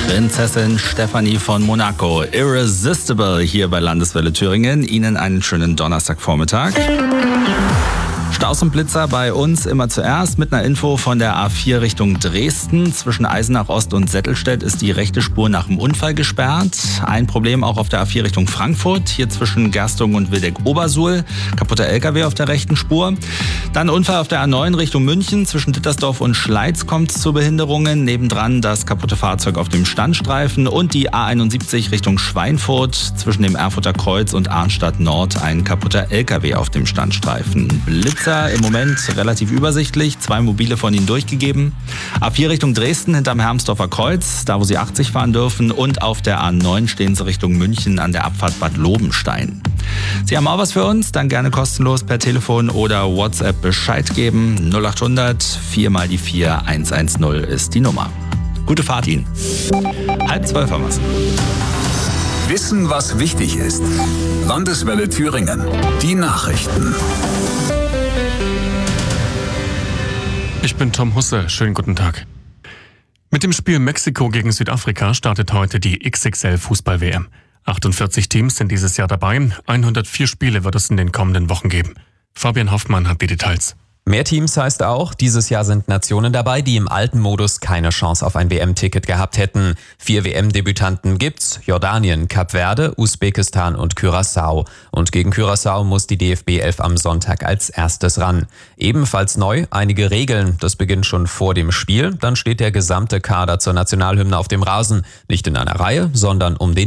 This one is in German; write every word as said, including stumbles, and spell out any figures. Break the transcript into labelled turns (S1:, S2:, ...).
S1: Prinzessin Stefanie von Monaco, Irresistible hier bei Landeswelle Thüringen. Ihnen einen schönen Donnerstagvormittag. Staus und Blitzer bei uns immer zuerst mit einer Info von der A vier Richtung Dresden. Zwischen Eisenach Ost und Settelstedt ist die rechte Spur nach dem Unfall gesperrt. Ein Problem auch auf der A vier Richtung Frankfurt, hier zwischen Gerstungen und Wildeck-Obersuhl. Kaputter L K W auf der rechten Spur. Dann Unfall auf der A neun Richtung München. Zwischen Dittersdorf und Schleiz kommt es zu Behinderungen. Nebendran das kaputte Fahrzeug auf dem Standstreifen. Und die A einundsiebzig Richtung Schweinfurt. Zwischen dem Erfurter Kreuz und Arnstadt Nord ein kaputter L K W auf dem Standstreifen. Blitzer im Moment relativ übersichtlich, zwei mobile von ihnen durchgegeben. A vier Richtung Dresden hinterm Hermsdorfer Kreuz, da wo sie achtzig fahren dürfen. Und auf der A neun stehen sie Richtung München an der Abfahrt Bad Lobenstein. Sie haben auch was für uns? Dann gerne kostenlos per Telefon oder WhatsApp Bescheid geben. null acht hundert vier mal die vier eins eins null ist die Nummer. Gute Fahrt Ihnen. Halb zwölf haben wir's.
S2: Wissen, was wichtig ist. Landeswelle Thüringen. Die Nachrichten.
S3: Ich bin Tom Husse, schönen guten Tag. Mit dem Spiel Mexiko gegen Südafrika startet heute die X X L-Fußball-W M. achtundvierzig Teams sind dieses Jahr dabei, hundertvier Spiele wird es in den kommenden Wochen geben. Fabian Hoffmann hat die Details.
S4: Mehr Teams heißt auch, dieses Jahr sind Nationen dabei, die im alten Modus keine Chance auf ein W M-Ticket gehabt hätten. Vier W M-Debütanten gibt's: Jordanien, Kap Verde, Usbekistan und Curaçao. Und gegen Curaçao muss die D F B elf am Sonntag als erstes ran. Ebenfalls neu einige Regeln. Das beginnt schon vor dem Spiel. Dann steht der gesamte Kader zur Nationalhymne auf dem Rasen. Nicht in einer Reihe, sondern um den